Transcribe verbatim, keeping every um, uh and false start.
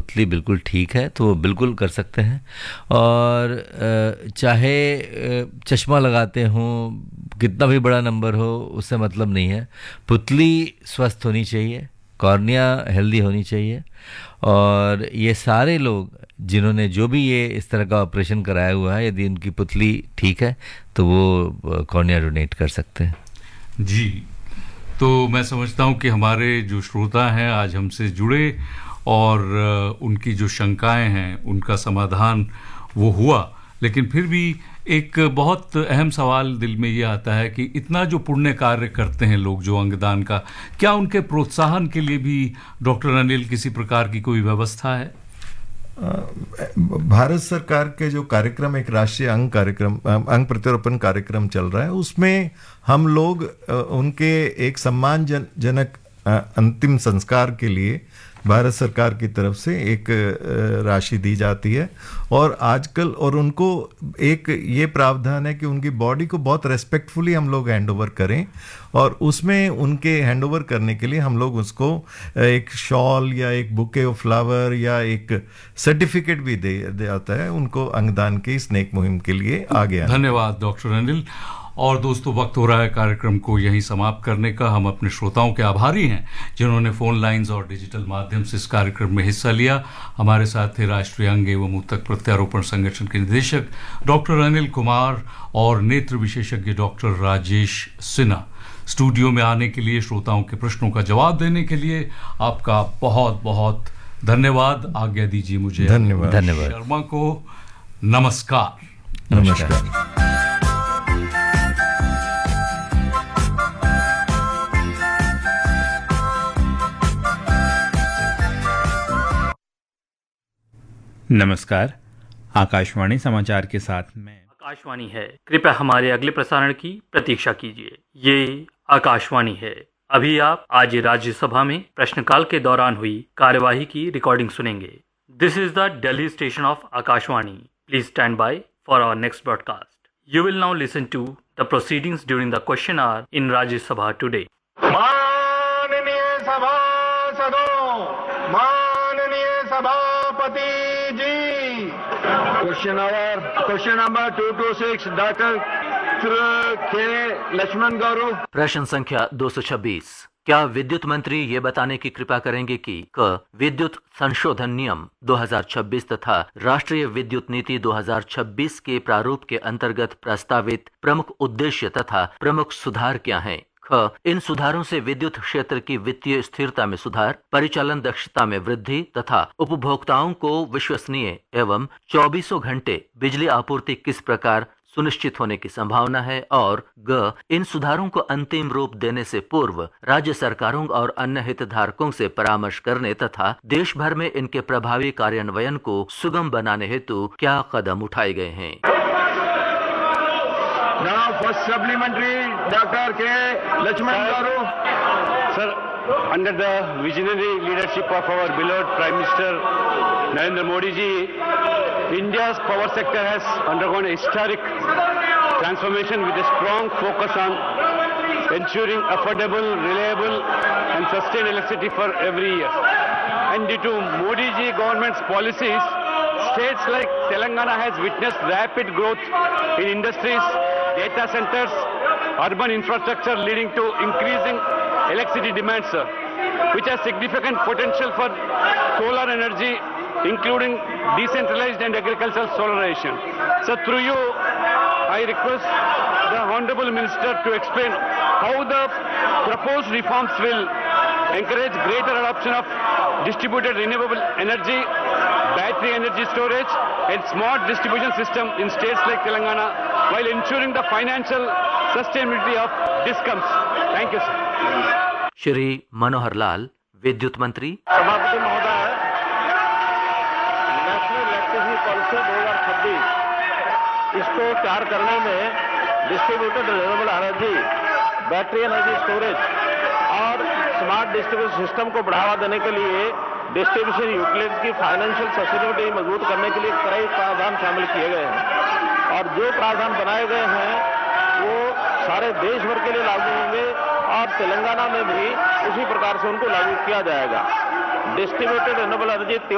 पुतली बिल्कुल ठीक है तो वो बिल्कुल कर सकते हैं। और अ, चाहे अ, चश्मा लगाते हों, कितना भी बड़ा नंबर हो, उससे मतलब नहीं है। पुतली स्वस्थ होनी चाहिए, कॉर्निया हेल्दी होनी चाहिए। और ये सारे लोग जिन्होंने जो भी ये इस तरह का ऑपरेशन कराया हुआ है, यदि उनकी पुतली ठीक है तो वो कॉर्निया डोनेट कर सकते हैं। जी, तो मैं समझता हूं कि हमारे जो श्रोता हैं आज हमसे जुड़े और उनकी जो शंकाएं हैं उनका समाधान वो हुआ। लेकिन फिर भी एक बहुत अहम सवाल दिल में ये आता है कि इतना जो पुण्य कार्य करते हैं लोग जो अंगदान का, क्या उनके प्रोत्साहन के लिए भी डॉक्टर अनिल किसी प्रकार की कोई व्यवस्था है? भारत सरकार के जो कार्यक्रम, एक राष्ट्रीय अंग कार्यक्रम, अंग प्रत्यारोपण कार्यक्रम चल रहा है, उसमें हम लोग उनके एक सम्मान जन, जनक अंतिम संस्कार के लिए भारत सरकार की तरफ से एक राशि दी जाती है। और आजकल और उनको एक ये प्रावधान है कि उनकी बॉडी को बहुत रेस्पेक्टफुली हम लोग हैंड ओवर करें, और उसमें उनके हैंड ओवर करने के लिए हम लोग उसको एक शॉल या एक बुके ऑफ फ्लावर या एक सर्टिफिकेट भी दे जाता है उनको अंगदान की इस नेक मुहिम के लिए आगे आने। धन्यवाद डॉक्टर अनिल। और दोस्तों, वक्त हो रहा है कार्यक्रम को यहीं समाप्त करने का। हम अपने श्रोताओं के आभारी हैं जिन्होंने फोन लाइंस और डिजिटल माध्यम से इस कार्यक्रम में हिस्सा लिया। हमारे साथ थे राष्ट्रीय अंग एवं ऊतक प्रत्यारोपण संगठन के निदेशक डॉक्टर अनिल कुमार और नेत्र विशेषज्ञ डॉक्टर राजेश सिन्हा। स्टूडियो में आने के लिए, श्रोताओं के प्रश्नों का जवाब देने के लिए आपका बहुत बहुत धन्यवाद। आज्ञा दीजिए मुझे धन्यवाद धन्यवाद शर्मा को। नमस्कार। नमस्कार। नमस्कार। आकाशवाणी समाचार के साथ मैं आकाशवाणी है। कृपया हमारे अगले प्रसारण की प्रतीक्षा कीजिए। ये आकाशवाणी है। अभी आप आज राज्यसभा में प्रश्नकाल के दौरान हुई कार्यवाही की रिकॉर्डिंग सुनेंगे। This is the Delhi station of Akashvani. Please stand by for our next broadcast. You will now listen to the proceedings during the question our in Rajya Sabha today. माननीय सभासदों, माननीय सभापति जी, question our question number two to six doctor के लक्ष्मण गौरव। प्रश्न संख्या दो सौ छब्बीस। क्या विद्युत मंत्री ये बताने की कृपा करेंगे कि क विद्युत संशोधन नियम दो हज़ार छब्बीस तथा राष्ट्रीय विद्युत नीति दो हज़ार छब्बीस के प्रारूप के अंतर्गत प्रस्तावित प्रमुख उद्देश्य तथा प्रमुख सुधार क्या हैं? ख इन सुधारों से विद्युत क्षेत्र की वित्तीय स्थिरता में सुधार, परिचालन दक्षता में वृद्धि तथा उपभोक्ताओं को विश्वसनीय एवं चौबीसों घंटे बिजली आपूर्ति किस प्रकार सुनिश्चित होने की संभावना है? और ग इन सुधारों को अंतिम रूप देने से पूर्व राज्य सरकारों और अन्य हितधारकों से परामर्श करने तथा देश भर में इनके प्रभावी कार्यान्वयन को सुगम बनाने हेतु क्या कदम उठाए गए हैं? Now first supplementary, Doctor K. Lakshman Garu. Sir, under the visionary leadership of our beloved Prime Minister Narendra Modi ji, India's power sector has undergone a historic transformation with a strong focus on ensuring affordable, reliable and sustained electricity for every year. And due to Modi ji government's policies, states like Telangana has witnessed rapid growth in industries, data centers, urban infrastructure leading to increasing electricity demand, sir, which has significant potential for solar energy, including decentralized and agricultural solarization. So through you, I request the Honorable Minister to explain how the proposed reforms will encourage greater adoption of distributed renewable energy, battery energy storage and smart distribution system in states like Telangana while ensuring the financial sustainability of DISCOMs. Thank you, sir. Shri Manohar Lal, विद्युत मंत्री। सभापति महोदय, national electricity policy दो हज़ार छब्बीस इसको तैयार करने में distributed renewable energy, battery energy storage और स्मार्ट डिस्ट्रीब्यूशन सिस्टम को बढ़ावा देने के लिए डिस्ट्रीब्यूशन यूटिलिटीज की फाइनेंशियल सस्टेनेबिलिटी मजबूत करने के लिए कई प्रावधान शामिल किए गए हैं और जो प्रावधान बनाए गए हैं वो सारे देश भर के लिए लागू होंगे और तेलंगाना में भी उसी प्रकार से उनको लागू किया जाएगा। Distributed renewable energy